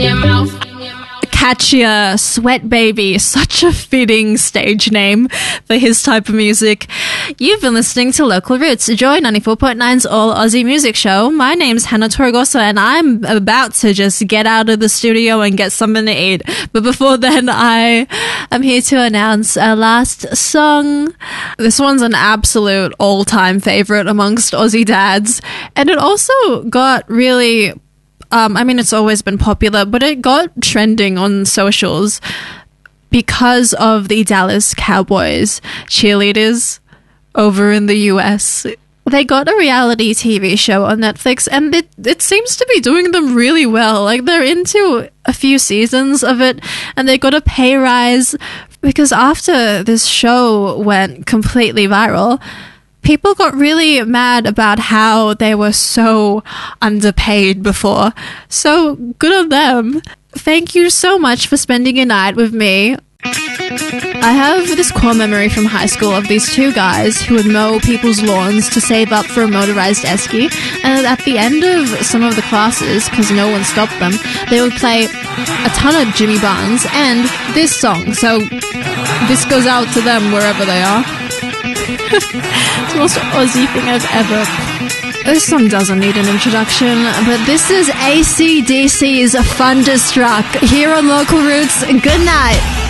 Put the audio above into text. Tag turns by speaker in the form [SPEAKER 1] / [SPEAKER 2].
[SPEAKER 1] Catchier, Sweat Baby, such a fitting stage name for his type of music. You've been listening to Local Roots, Joy 94.9's All Aussie Music Show. My name's Hannah Torregosa, and I'm about to just get out of the studio and get something to eat. But before then, I am here to announce our last song. This one's an absolute all-time favorite amongst Aussie dads, and it also got really... it's always been popular, but it got trending on socials because of the Dallas Cowboys cheerleaders over in the US. They got a reality TV show on Netflix, and it seems to be doing them really well. Like, they're into a few seasons of it, and they got a pay rise because after this show went completely viral, people got really mad about how they were so underpaid before. So good on them. Thank you so much for spending a night with me. I have this core memory from high school of these two guys who would mow people's lawns to save up for a motorized esky, and at the end of some of the classes, because no one stopped them, they would play a ton of Jimmy Barnes and this song. So this goes out to them wherever they are. It's the most Aussie thing I've ever... This song doesn't need an introduction, but this is AC/DC's Thunderstruck here on Local Roots. Good night.